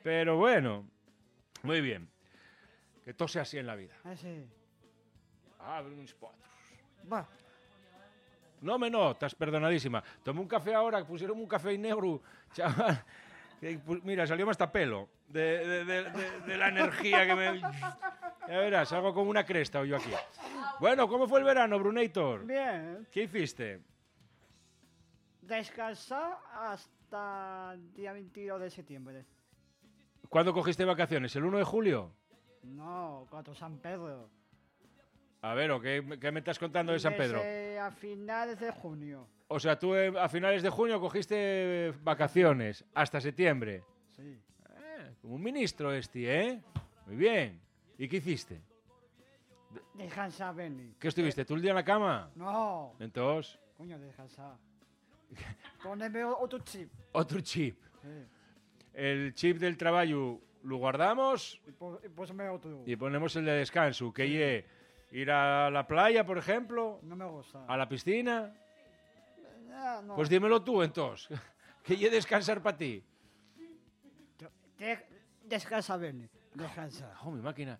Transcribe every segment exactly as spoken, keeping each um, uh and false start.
Pero bueno, muy bien. Que todo sea así en la vida. Ah, sí. Abre uns potros. Va. No me no, estás perdonadísima. Tomé un café ahora, pusieron un café negro, chaval. Que, pues, mira, salió hasta pelo de, de, de, de, de la energía que me... Ya verás, salgo con una cresta hoy yo aquí. Bueno, ¿cómo fue el verano, Brunator? Bien. ¿Qué hiciste? Descansar hasta el día veintidós de septiembre. ¿Cuándo cogiste vacaciones? ¿El uno de julio? No, cuatro San Pedro. A ver, ¿o qué, qué me estás contando de San Pedro? Desde a finales de junio. O sea, tú eh, a finales de junio cogiste vacaciones hasta septiembre. Sí. Eh, como un ministro este, ¿eh? Muy bien. ¿Y qué hiciste? Descansar, Benny. ¿Qué estuviste? ¿Tú el día en la cama? No. Entonces, Coño, descansar. Poneme otro chip. otro chip. Sí. El chip del trabajo lo guardamos Y, pos, y póseme otro. y ponemos el de descanso, que ye ir a la playa, por ejemplo, No me gusta. a la piscina. Ah, no. Pues dímelo tú, entonces. Que ye descansar para ti. De- descansa, Benny. Descansa. Oh, mi máquina.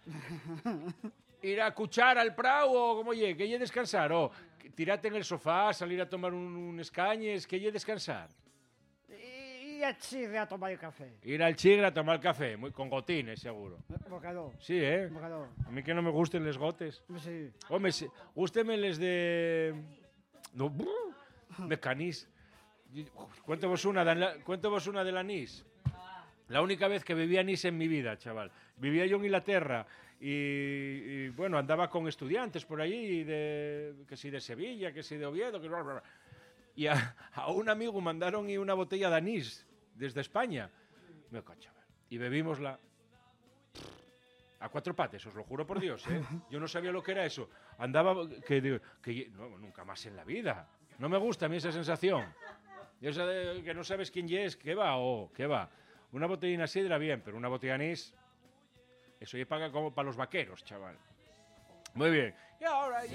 Ir a cuchar al prau o como ye, que ye descansar. O tirarte en el sofá, salir a tomar un, un escañes, que ye descansar. Y, y a Chile a tomar el café. Ir al chigre a tomar café, muy, con gotines, seguro. Bocador. Sí, ¿eh? Bocador. A mí que no me gusten los gotes. Sí. Hombre, sí, gústeme les de... No, brr, de canís. Cuento vos una de, la- cuento vos una del anís. La única vez que bebí anís en mi vida, chaval. Vivía yo en Inglaterra y, y, bueno, andaba con estudiantes por allí, de, que si de Sevilla, que si de Oviedo, que bla, bla, bla. Y a, a un amigo mandaron y una botella de anís desde España. Me cacho, chaval. Y bebímosla a cuatro pates, os lo juro por Dios, ¿eh? Yo no sabía lo que era eso. Andaba, que, digo, que no, nunca más en la vida. No me gusta a mí esa sensación. Esa de que no sabes quién es, qué va o qué va. Una botellina sidra, bien, pero una botella de anís, eso ya paga como para los vaqueros, chaval. Muy bien. Y ahora...